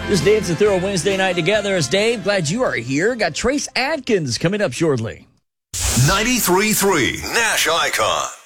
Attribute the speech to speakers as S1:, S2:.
S1: Just dancing through a Wednesday night together. As Dave, glad you are here. Got Trace Adkins coming up shortly.
S2: 93.3 Nash Icon.